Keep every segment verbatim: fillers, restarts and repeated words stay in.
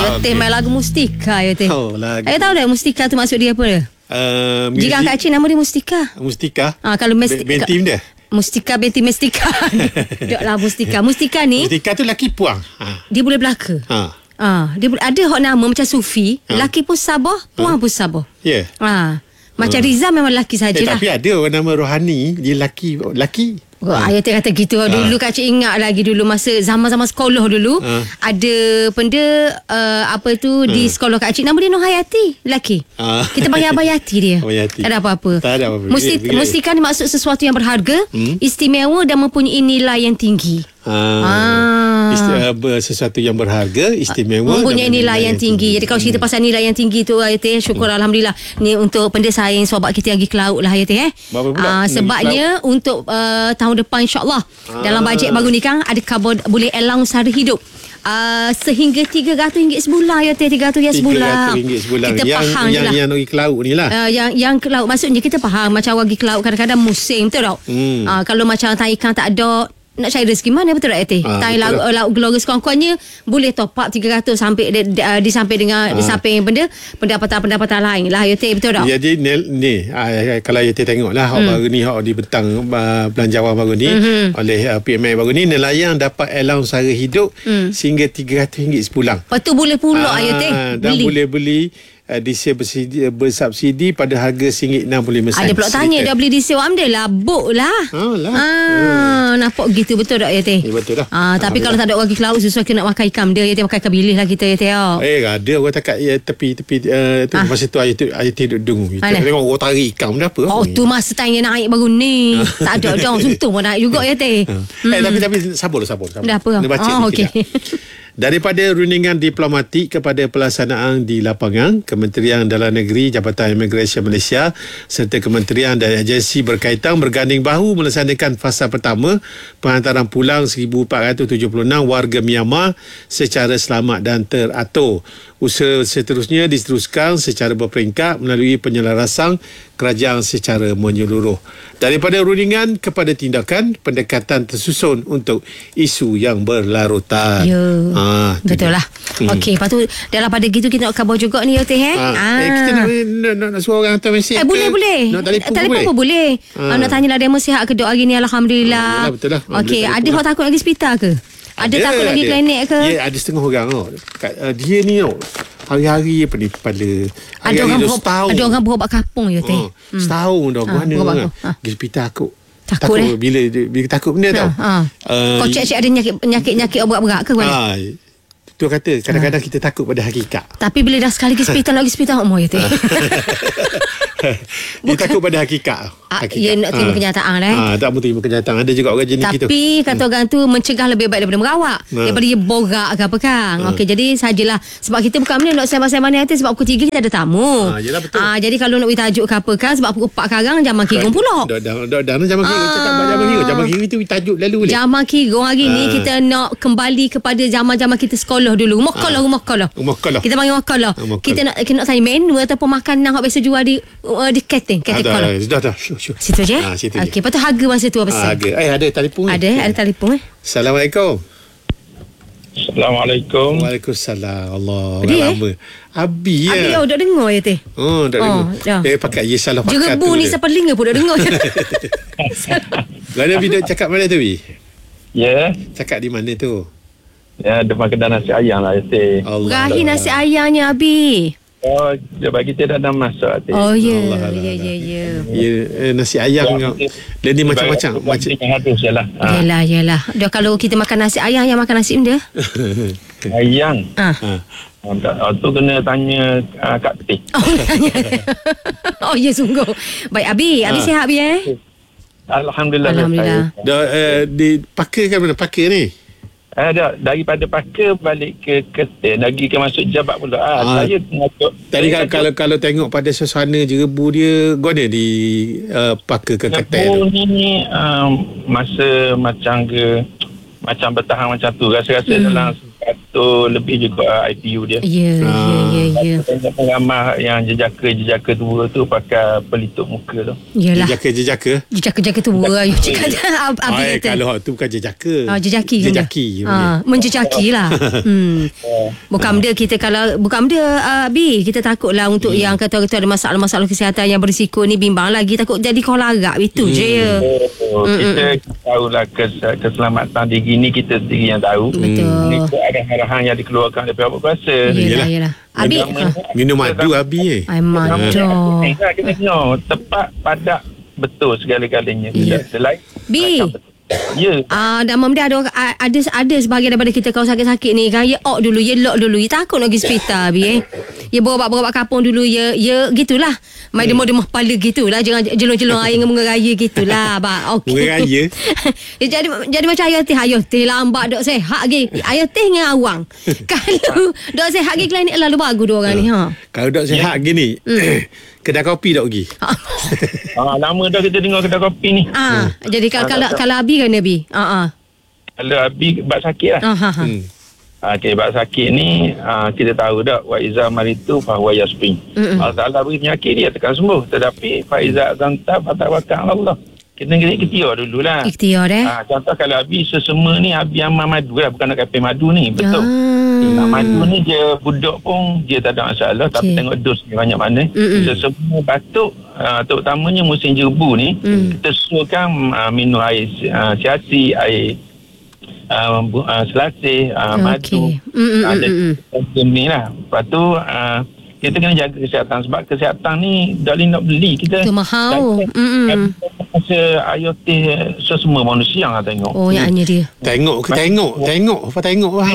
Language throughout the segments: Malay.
Teh main lagu Mustika ya teh. Oh, lagu. Saya tahu dah Mustika tu maksud dia apa? Uh, Jika Kak Cik nama dia Mustika. Mustika. Ah, kalau Mustika. Band team dia. Mustika binti Mustika. Doklah Mustika. Mustika ni. Mustika tu laki puang. Ha. Dia boleh belaka. Ha. Ah, dia ada hok nama macam Sufi, ha. Laki pun sabar, puang ha. pun sabar. Ya. Yeah. Ah. Macam ha. Riza memang laki sajalah. Eh, tapi ada orang nama Rohani, dia laki laki. Oh, ha. Ayah kata gitu. Dulu ha. Kak Cik ingat lagi dulu masa zaman-zaman sekolah dulu ha. Ada benda uh, apa tu ha. Di sekolah Kak Cik, nama dia Nur Hayati, lelaki. Ha. Kita panggil Abang Yati dia. Abang Yati. Tak ada apa-apa. Tak ada apa-apa. Mesti, mesti kan maksud sesuatu yang berharga, hmm? istimewa dan mempunyai nilai yang tinggi. Ha. Ha. Isti- uh, sesuatu yang berharga, istimewa, mempunyai nilai, nilai yang tinggi. tinggi. Jadi kalau cerita hmm. pasal nilai yang tinggi tu Ayateh, syukur hmm. Alhamdulillah. Ni untuk benda saing sobat kita yang pergi ke laut lah Ayateh eh. Uh, sebabnya untuk uh, tahun depan insyaAllah ah. dalam bajet baru ni kan ada cover boleh allowance sara hidup. Uh, sehingga tiga ratus ringgit sebulan ya teh, tiga ratus ringgit sebulan. tiga ratus ringgit sebulan. Kita yang, faham yang, lah. Yang pergi ke laut ni lah. Uh, yang yang ke laut maksudnya kita faham macam orang pergi ke laut kadang-kadang musim betul tak? Hmm. Uh, kalau macam tanah ikan tak ada, nak cari rezeki mana betul tak Teh? Ah, Tanah laut, laut glorious kurang-kurangnya boleh top up tiga ratus sampai di, di, di sampai dengan ah. di samping benda pendapatan-pendapatan lain lah ya Teh, betul tak? Jadi ni, ni ah, kalau ya Teh tengoklah hak hmm. baru ni hak di betang uh, belanjawan baru ni hmm. oleh uh, P M I baru ni, nelayan dapat allowance sara hidup hmm. sehingga tiga ratus ringgit sebulan. Lepas tu boleh pula ah, ya Teh. Dan beli. boleh beli Uh, diesel bersubsidi, bersubsidi pada harga one ringgit enam puluh lima sen. Ada pula tanya dah beli diesel ambil lah buk lah. Oh, lah. Ah, hmm. Nampak gitu betul tak ya Teh? Ya, betul dah. Ah, tapi kalau tak ada orang pergi ke laut sesuai kena makan ikan dia ya Teh, makan ikan bilis lah kita ya Teh. Eh ada orang takat ya, tepi-tepi uh, tu ah. masa tu ayat tu ayat tu dengung. Kita tengok orang tarik ikan benda apa. Oh tu masa tanya naik baru ni. Tak ada dah suntung pun naik juga ya Teh. Hmm. Eh tapi tapi sabar sabar sabar. Dah apa? Oh, okey. Daripada rundingan diplomatik kepada pelaksanaan di lapangan, Kementerian Dalam Negeri, Jabatan Imigresen Malaysia serta kementerian dan agensi berkaitan berganding bahu melaksanakan fasa pertama penghantaran pulang seribu empat ratus tujuh puluh enam warga Myanmar secara selamat dan teratur. Usaha seterusnya diteruskan secara berperingkat melalui penyelarasan kerajaan secara menyeluruh. Daripada rundingan kepada tindakan, pendekatan tersusun untuk isu yang berlarutan. Ya, ha, betul lah. Hmm. Okey, lepas tu dalam pada gitu kita nak khabar juga ni ya Teh eh. Ha. Ah. Eh, kita nak, nak, nak, nak suruh orang hantar mesej. Eh, boleh, boleh. Nak telefon, telefon pun boleh. Ha. Nak tanya lah demo sihat ke dok hari ni, Alhamdulillah. Ha, yalah, betul lah. Okey, ada orang takut lagi hospital ke? Ada, ada takut lagi klinik ke? Ya, ada setengah orang oh. Kat, uh, dia ni oh, hari-hari apa ni kepala. Ada orang berobat, ada orang berobat kapung ya Teh. Oh, hmm. Setahun dah ha, mana kan. Ha. Pergi hospital takut. Takut, takut eh? bila, bila takut benda ha, tau. Ha. Uh, Kau cek-cek ada nyakit-nyakit berat-berat ke mana? Ha. Tu kata kadang-kadang ha. kita takut pada hakikat. Tapi bila dah sekali pergi hospital nak pergi hospital mau ya Teh. Dia takut pada hakikat. hakikat. Ya nak terima ha. kenyataan eh. Ha, tak mau terima kenyataan. Ada juga orang jenis Tapi, gitu. Tapi kata orang tu mencegah lebih baik daripada merawat. Ha. Daripada dia borak ke apa kan. Ha. Okey, jadi sajalah. Sebab kita bukan mana nak sembang-sembang ni hati sebab pukul tiga kita ada tamu. Ha, yelah betul. Ha, jadi kalau nak beri tajuk ke apa kan sebab pukul empat sekarang Jaman Kirong pula. Dah dah dah dah Jaman Kirong cakap Jaman Kirong. Jaman Kirong tu tajuk lalu boleh. Jaman Kirong hari ni kita nak kembali kepada zaman-zaman kita sekolah dulu. Rumah sekolah, rumah sekolah. Rumah sekolah. Kita panggil rumah sekolah. Kita nak kita nak tanya menu ataupun makanan hak biasa jual di di kantin. Ada, dah dah. Syuh, syuh. Situ je. Ha, situ Okey, lepas tu harga masa tu apa ha, harga. Eh ada telefon. Ada, okay. ada telefon eh. Assalamualaikum. Assalamualaikum. Waalaikumsalam. Allah. Dia, lama. Abi ya. Abi oh dak dengar ya Teh. Oh, dak oh, dengar. Dah. Eh pakai ye salah pakai tu. Jerebu ni siapa linga pun dak dengar. Mana Abi dak cakap mana tu Bi? Ya. Yeah. Cakap di mana tu? Ya, depan kedai nasi ayam lah Teh. Berakhir nasi ayamnya Abi. Oh, dia bagi tidak ada masak Teh. Oh ya, ya ya ya. Ya, eh, nasi ayam ya, dia ni macam-macam. Macam habis jelah. Yalah, yalah. Dah kalau kita makan nasi ayam, yang makan nasi benda. Ayam. Ah. Ha. Tu kena tanya uh, Kak Peti. Oh, tanya. Oh, ya sungguh. Baik, Abi. Abi ha. sihat Abi eh? Alhamdulillah. Alhamdulillah. Dah uh, di pakar kan mana pakar ni? Eh, dah, daripada Pakar balik ke Kedah, lagi ke masuk Jabat pula. Ah, ah, saya masuk. Tadi kalau, kalau kalau tengok pada suasana Jerebu dia, guna di uh, Pakar ke Kedah tu. Jerebu ni um, masa macam ke macam bertahan macam tu. Rasa-rasa hmm. dalam ratus lebih juga I P U dia. Ya, ya, ya, ya. Banyak ramah yang jejaka-jejaka tua tu pakai pelitup muka tu. Yalah. Jejaka-jejaka. Jejaka-jejaka tu you cakap Abi Ay, kata. kalau tu bukan jejaka. Ah, jejaki kan dia? Jejaki. Ah, menjejaki lah. hmm. Bukan benda kita kalau bukan benda uh, Abi, kita takut lah untuk hmm. yang kata-kata ada masalah-masalah kesihatan yang berisiko ni, bimbang lagi, takut jadi kolarak itu hmm. je ya. Oh, hmm. Kita tahulah kes, keselamatan diri ni kita sendiri yang tahu. Betul. Itu ada arahan yang dikeluarkan oleh pihak berkuasa. Yelah, yelah. Abi ha. Minum madu Abi eh. Ai madu. Kita kena tengok tepat padat betul segala-galanya. Ya. Selain Bi. Ya. Ah, dan Mam dia ada ada ada sebahagian daripada kita kalau sakit-sakit ni kan, ya out dulu, ya lock dulu, ya takut nak pergi hospital Bi eh. Ya berobat-berobat kapung dulu, ya ya gitulah. Mai demah-demah kepala gitulah, jangan jelung-jelung air dengan bunga raya gitulah. Ba okey. Bunga raya. Ya, jadi jadi macam ayah teh, ayah teh lambat dok sehat lagi. Ayah teh dengan awang. Kalau dok sehat lagi klinik lalu bagus dua orang ni ha. Kalau dok sihat gini, kedai kopi dok pergi. Ah, lama dah kita dengar kedai kopi ni. Ah, jadi kalau kalau kalau Abi kan Abi. Ha ah. Kalau Abi bab sakit lah. Ha ha. ha. Hmm. Okey, bab sakit ni uh, kita tahu dah wa iza maritu fa huwa yasfi. Allah Taala beri penyakit dia tekan sembuh, tetapi fa iza zanta fa tawakkal Allah. Kita kena ikhtiar dululah. Ikhtiar eh. Ah, contoh kalau Abi sesama ni Abi amal madu lah, bukan nak kape madu ni, betul. Ah. Nah, madu ni dia budak pun dia tak ada masalah, okay. Tapi tengok dos dia banyak mana. Mm-mm. Sesama batuk uh, terutamanya musim jebu ni, mm. kita suruhkan uh, minum air uh, siasi, air Uh, uh, selasih, uh, okay. madu, mm, ada mm, uh, ni lah. Lepas tu uh, kita kena jaga kesihatan, sebab kesihatan ni dah boleh nak beli kita. Itu mahal. Mm. Masa ayah teh semua manusia lah tengok. Oh, yang hanya dia. Tengok ke tengok, tengok apa tengok lah.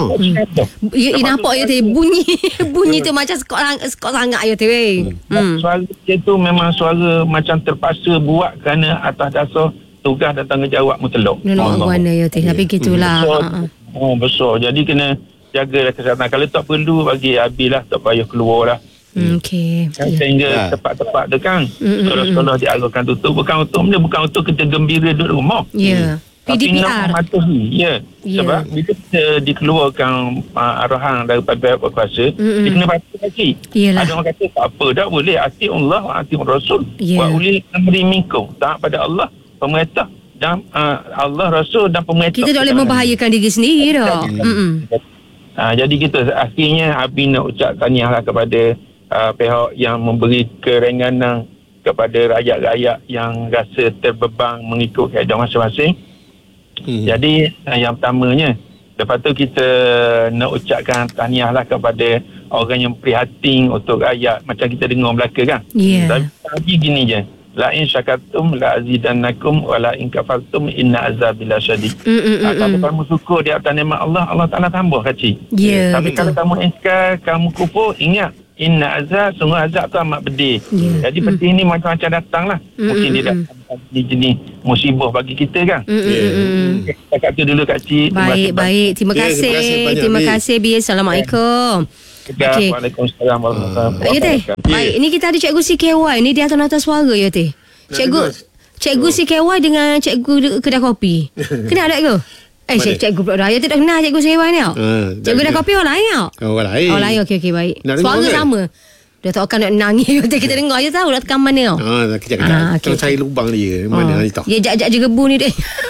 Ya, ya nampak ayah teh bunyi bunyi tu macam skot skot sangat ayah teh weh. Hmm. Suara dia tu memang suara macam terpaksa buat kerana atas dasar tugas dan tanggungjawab mutlak. Nak buana ya teh, tapi gitulah. Besar, ha. Oh, besar. Jadi kena jagalah kesihatan. Kalau tak perlu bagi habislah, tak payah keluar lah. Hmm, okey. Sehingga ya. tempat-tempat tu kan, Mm, sekolah-sekolah diarahkan tutup. Bukan untuk benda, bukan untuk kita gembira duduk rumah. Ya. P D P R. Tapi mematuhi. Ya. Ya. Sebab bila kita dikeluarkan uh, arahan daripada pihak berkuasa, Mm-mm. dia kena patuh lagi. Yelah. Ada orang kata tak apa, tak boleh. Ati Allah, ati Rasul. Ya. Wa ulil amri minkum. Taat pada Allah, pemerintah dan uh, Allah, Rasul dan pemerintah. Kita tak boleh membahayakan diri sendiri dah. Hmm. Uh, jadi kita akhirnya Abi nak ucap tahniahlah kepada uh, pihak yang memberi kerenganan kepada rakyat-rakyat yang rasa terbeban mengikut kaedah masing-masing. Hmm. Jadi uh, yang pertamanya, lepas tu kita nak ucapkan tahniahlah kepada orang yang prihatin untuk rakyat, macam kita dengar belaka kan. Ya. Yeah. Tapi gini je, la in syakatum la azidannakum wa la in kafartum inna azabi lasyadid. Kalau kamu syukur di atas nikmat Allah, Allah Taala tambah kaci. Ya, Tapi betul. kalau kamu ingkar, kamu kufur, ingat inna azab, sungguh azab tu amat pedih. Ya. Jadi pedih ni macam-macam datang lah. Mm, Mungkin mm, dia datang jenis musibah bagi kita kan. Hmm. Cakap tu dulu Kak Cik. Baik, baik. Terima Ya, terima kasih. kasih banyak, Terima Bi. kasih, Bi. Assalamualaikum. Okey. Waalaikumsalam warahmatullahi Ya teh. wabarakatuh. Baik, ini kita ada Cikgu C K Y ni, dia atas nota suara ya teh. Cikgu Cikgu C K Y dengan Cikgu kedai kopi. Kenal tak ke? Eh, Mana? Cikgu pula dah. Ya tak kenal Cikgu C K Y ni. Ah, Cikgu kedai dah kopi orang lain tau. Orang lain. Oh lain, okey okey baik. Nak dengar Suara ke? sama. Dia tak akan nak nangis. Kita dengar je tahu rakaman mana tau. Ah, kejap-kejap. Ah, Kita okey, cari lubang dia. Mana ni tahu. Dia jap-jap je gebu ni deh.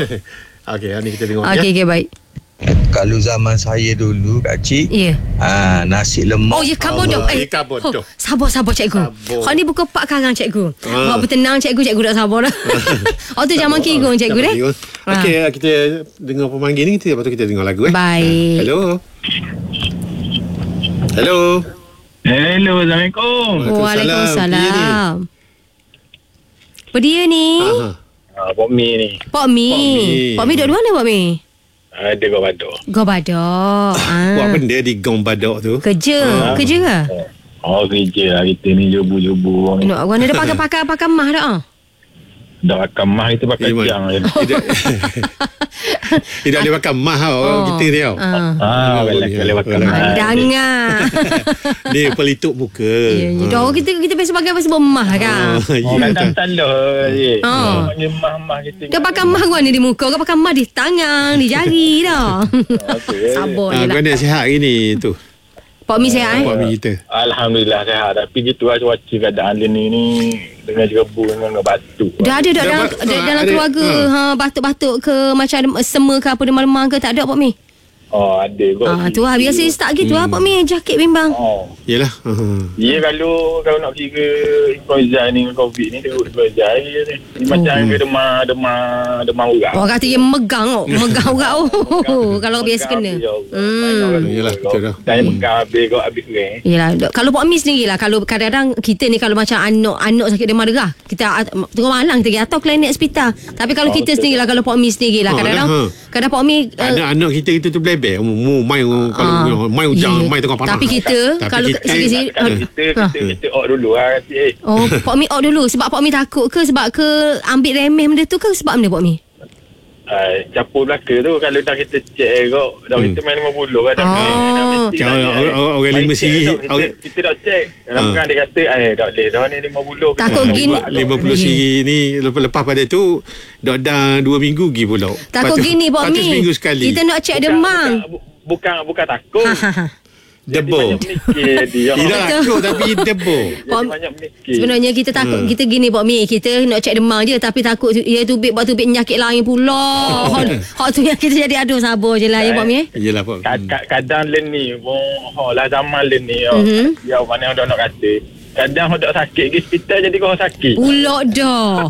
Okey, ni kita tengok Okey ya. okey baik. Kalau zaman saya dulu Kak Cik, Ya. ah, nasi lemak. Oh ya kabur dah. Allah, ya, kabur dah. Sabar sabar cikgu. Sabar. Kau ni buka pak karang cikgu. Ah. Buat bertenang cikgu, cikgu tak sabar dah. Oh tu zaman kigong cikgu deh. Okey, kita dengar pemanggil ni, kita lepas tu kita dengar lagu eh. Baik. Hello. Hello. Hello, Assalamualaikum. Waalaikumsalam. Apa dia ni? Aha. Ah, Pok Mi ni. Pok Mi. Mi. Pok Mi duduk di mana Pok Mi? Ada kat Badok. Gobadok. Ah. Buat benda di Gong Badok tu. Kerja. Kerja ke? Oh, kerja lah kita ni jubu-jubu. Nak orang ada pakai-pakai pakai mah dah. ah? Dah makan mah itu pakai Iman. jang je. Tidak Tidak boleh makan mah tau. Oh. Kita ni tau. Ah. Ah, boleh boleh makan mah. Jangan. Dia pelitup muka. Ya, ya. Dah kita kita biasa pakai apa sebab mah kan. Ah, Oh, ya, kadang tak. tanda je. Oh. Panggil mah-mah kita. Kau pakai mah kau ni di muka, kau pakai mah di tangan, di jari dah. Okey. Sabar Ah, je kau lah. nak sihat hari ni tu. Pak Mi sihat eh? Pak Mi kita. Alhamdulillah sihat. Tapi gitu lah cuaca keadaan dia ni ni dengan jerebu dengan batu. Dah ada dah Dah dalam, ba- da- ah, dalam ada- keluarga ha. batuk-batuk ke macam ada sema ke apa demam-demam ke tak ada Pak Mi? Oh, ada kot. Ah tu lah biasa start gitu lah Pak Mi jakit bimbang. Oh. Yelah. Uh-huh. Ya kalau kalau nak pergi ke influenza ni Covid ni teruk influenza je ni. Ni macam ke demam demam demam urat. Orang kata dia megang oh, megang urat oh. Kalau biasa kena. Hmm. Yelah, betul dah. Saya megang habis kau habis kering. Yelah, dok- kalau Pak Mi sendiri lah, kalau kadang-kadang kita ni kalau macam anak anak sakit demam derah, kita ah, tengok malang kita pergi atau klinik hospital. Tapi kalau Oh, kita betul. sendiri lah, kalau Pak Mi sendiri lah, Oh, kadang-kadang dah, ha. kadang Pak Mi uh, Anak-anak kita kita tu blebek. Mu mai kalau mai hujang, ya. mai tengah panas. Tapi kita Tapi kalau kita- sikit-sikit Kalau ah. kita kita kita out dulu lah kata eh. Oh, Pak Mi out dulu sebab Pak Mi takut ke sebab ke ambil remeh benda tu ke sebab benda Pak Mi? Uh, capur belaka tu kalau dah kita check kau dah Hmm. kita main lima puluh kan dah Oh. mesti Kalau dah- orang- orang- orang lima Baik, siri, check tu, orang- kita, kita dah check dalam Ah. dia kata eh dah boleh dah ni lima puluh Takut kita gini- buat tu. lima puluh Ya. siri ni lepas, lepas pada tu dah dah dua minggu pergi pula. Takut Lepas tu- gini Pak lepas tu Mi. seminggu sekali. Kita nak check Bukan- demam. bukan, bu- bukan bukan takut Ha, ha, ha. Jadi Debo. banyak mikir dia Tidak Betul. takut tapi debo. jadi Pak- banyak mikir Sebenarnya kita takut Hmm. kita gini Pak Mi, kita nak check demam je tapi takut tu- ya tubik buat tubik penyakit lain pula. Hak hak tu yang kita jadi aduh sabar je lah ya Pak Mi. eh. Yelah Pak. Kad- kad- kadang len ni oh lah zaman len ni oh, Mhm. ya mana orang nak kata kadang orang tak sakit pergi hospital jadi kau sakit Pulak dah.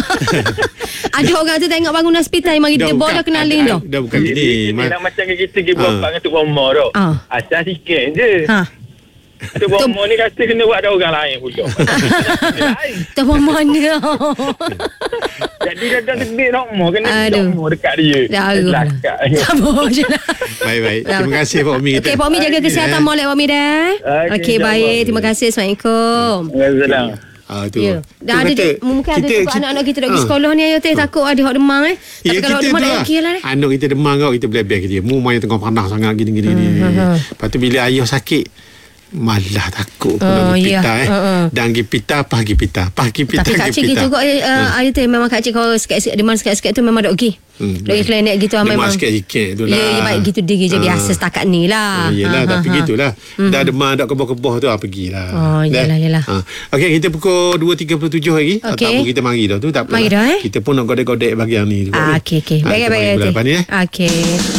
Ada orang tu tengok bangunan hospital mari dia bawa dah kenalin dah. Dah bukan Ini, gini. ini Ma- nak macam kita pergi Ah. berobat dengan Tok Bomo tu. Ah. Asal sikit je. Ha. Tok Bomo ni kata kena buat ada orang lain pula. Lain. Tak mana. Jadi kadang sedih nak mau kena Aduh. Tok Bomo dekat dia. Dah Lelakak. Sabar je lah. Baik-baik. Terima kasih Pak Mi. Okey Pak Mi jaga kesihatan molek Pak Mi dah. Okey, Okey baik. insyaAllah. Terima kasih. Assalamualaikum. Waalaikumsalam. Ah tu. Ya. Dah Tu ada kata, je, mungkin ada kita- juga kita- anak-anak kita nak pergi ah. sekolah ni ayo teh takut ada hak demam eh. Tapi Ya, kalau kita demam tu dah lah. okey lah eh. Anak kita demam kau, kita blebek ke dia. Mu main tengah panas sangat gini-gini. Hmm, hmm, hmm. Lepas tu bila ayah sakit, malah takut pun Oh, pergi ya. pita eh. Uh, uh. Dan pergi pita, apa pergi pita. Apa pergi pita, Tapi kak pergi cik pita. gitu kok eh, uh, ayo teh memang kak cik kalau sikit-sikit demam sikit-sikit tu memang dok okey. Hmm, Dok pergi klinik gitu ah, Demam memang. sikit-sikit tu lah. Ya, ya baik gitu dia je Ah. biasa setakat ni lah. Oh, yelah, Ha, tapi ha, ha. gitulah. Dah demam, dah keboh-keboh tu, ah, pergilah. Oh, yelah, yelah. Ha. Okey, kita pukul dua tiga puluh tujuh lagi. Okey. Tamu kita mari dah tu, tak apa. Mari dah, eh? Kita pun nak godek-godek bagian ni juga. Ah, ni. okey okey. Ah, Baik kita baik mari bulan teh. depan ni, eh. Okey.